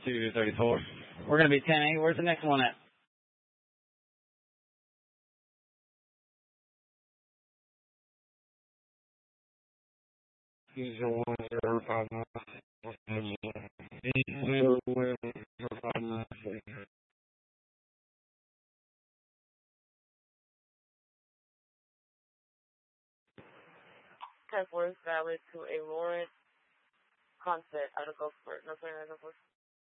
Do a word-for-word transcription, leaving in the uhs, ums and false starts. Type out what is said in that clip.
two thirty-four. We're going to be ten eight. Where's the next one at? User one zero five nine. Zero one zero five nine. ten four is valid to a warrant concept out of Gulfport. No, sorry, out of Gulfport.